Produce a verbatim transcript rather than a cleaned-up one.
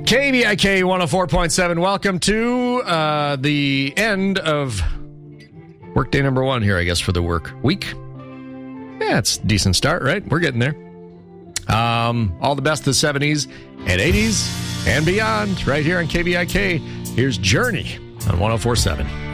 K B I K one oh four point seven. Welcome to uh, the end of workday number one here, I guess, for the work week. Yeah, it's a decent start, right? We're getting there. Um, all the best of the seventies and eighties and beyond right here on K B I K. Here's Journey on one oh four point seven.